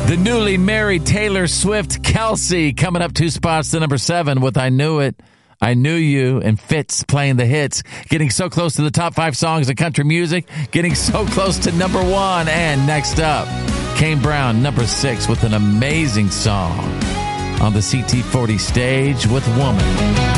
The newly married Taylor Swift, Kelsey, coming up 2 spots to number 7 with I Knew It, I Knew You, and Fitz playing the hits. Getting so close to the top 5 songs of country music. Getting so close to number 1. And next up, Kane Brown, number 6, with an amazing song on the CT40 stage with Woman.